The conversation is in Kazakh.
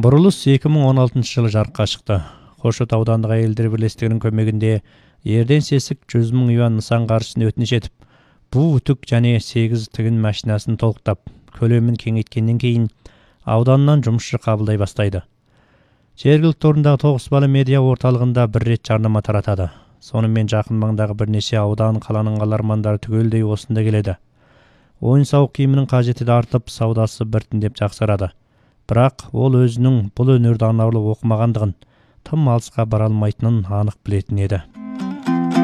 Бұрылыс 2016 жылы жарыққа шықты. Қошот аудандық әйелдер бірлестігінің көмегінде ерден сесік 100 000 юан нысан қаржысын өтініш етіп, бу үтік және 8 тігін машинасын толықтап, көлемін кеңейткеннен кейін ауданнан жұмысшы қабылдай бастайды. Жергілікті орындағы Тоғызбалы медиа орталығында бір рет жарнама таратады. Сонымен жақын маңдағы бірнеше аудан қаланың қалармандары түгелдей осында келеді. Ойын-сауық киімінің қажеті де артып, саудасы біртіндеп жақсарады. Бірақ ол өзінің бұл өнерді арнаулы оқымағандығын, тым алысқа бара алмайтынын анық білетін еді.